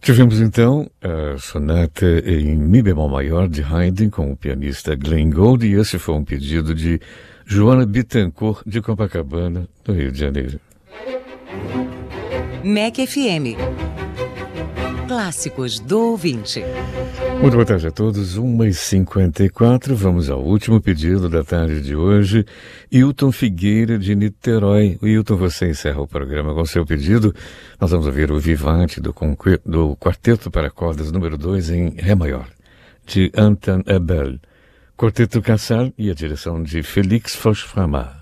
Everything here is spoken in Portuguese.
Tivemos então a sonata em Mi bemol maior de Haydn com o pianista Glenn Gould, e esse foi um pedido de Joana Bittencourt de Copacabana, no Rio de Janeiro. MEC FM. Clássicos do ouvinte. Muito boa tarde a todos, 1h54, vamos ao último pedido da tarde de hoje. Hilton Figueira de Niterói. Hilton, você encerra o programa com seu pedido. Nós vamos ouvir o Vivante do Quarteto para Cordas número 2 em Ré maior, de Anton Abel. Quarteto Cassar e a direção de Félix Foch-Framar.